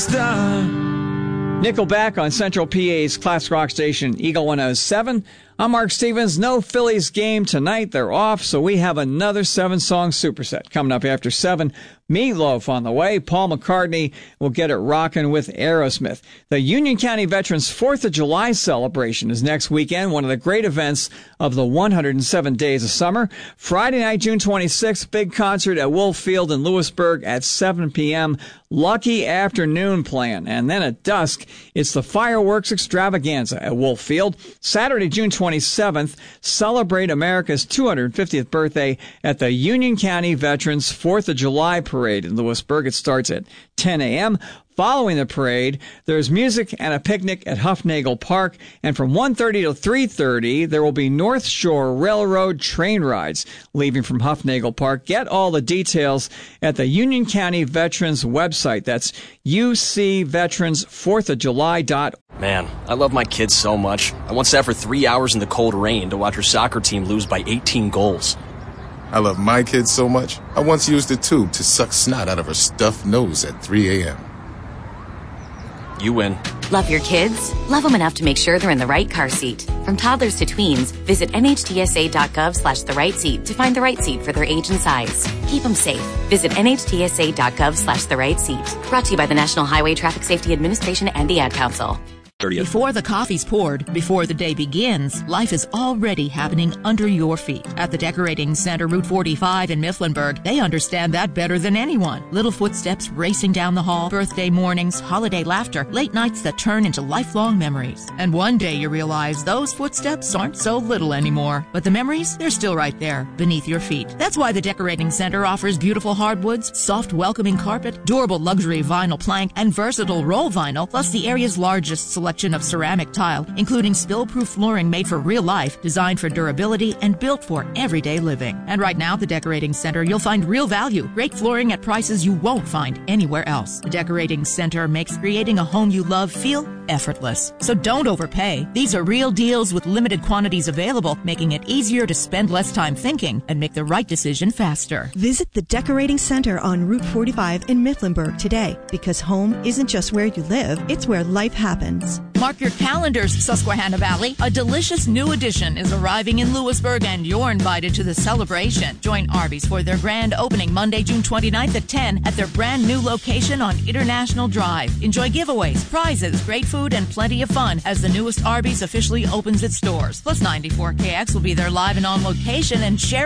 Nickelback on Central PA's classic rock station, Eagle 107. I'm Mark Stevens. No Phillies game tonight. They're off, so we have another 7-song superset coming up after 7. Meatloaf on the way. Paul McCartney will get it rocking with Aerosmith. The Union County Veterans 4th of July celebration is next weekend, one of the great events of the 107 days of summer. Friday night, June 26th, big concert at Wolf Field in Lewisburg at 7 p.m. Lucky afternoon plan. And then at dusk, it's the fireworks extravaganza at Wolf Field. Saturday, June 27th, celebrate America's 250th birthday at the Union County Veterans 4th of July Parade in Lewisburg. It starts at 10 a.m. Following the parade, there's music and a picnic at Huffnagle Park, and from 1:30 to 3:30, there will be North Shore Railroad train rides leaving from Huffnagle Park. Get all the details at the Union County Veterans website. That's ucveterans4thofjuly.org. Man, I love my kids so much. I once sat for 3 hours in the cold rain to watch her soccer team lose by 18 goals. I love my kids so much, I once used a tube to suck snot out of her stuffed nose at 3 a.m. You win. Love your kids? Love them enough to make sure they're in the right car seat. From toddlers to tweens, visit nhtsa.gov/the right seat to find the right seat for their age and size. Keep them safe. Visit nhtsa.gov/the right seat. Brought to you by the National Highway Traffic Safety Administration and the Ad Council. Before the coffee's poured, before the day begins, life is already happening under your feet. At the Decorating Center, Route 45 in Mifflinburg, they understand that better than anyone. Little footsteps racing down the hall, birthday mornings, holiday laughter, late nights that turn into lifelong memories. And one day you realize those footsteps aren't so little anymore. But the memories, they're still right there, beneath your feet. That's why the Decorating Center offers beautiful hardwoods, soft welcoming carpet, durable luxury vinyl plank, and versatile roll vinyl, plus the area's largest selection of ceramic tile, including spill-proof flooring made for real life, designed for durability, and built for everyday living. And right now at the Decorating Center, you'll find real value, great flooring at prices you won't find anywhere else. The Decorating Center makes creating a home you love feel effortless. So don't overpay. These are real deals with limited quantities available, making it easier to spend less time thinking and make the right decision faster. Visit the Decorating Center on Route 45 in Mifflinburg today, because home isn't just where you live, it's where life happens. Mark your calendars, Susquehanna Valley. A delicious new addition is arriving in Lewisburg, and you're invited to the celebration. Join Arby's for their grand opening Monday, June 29th at 10 at their brand new location on International Drive. Enjoy giveaways, prizes, great food, and plenty of fun as the newest Arby's officially opens its doors. Plus 94KX will be there live and on location and share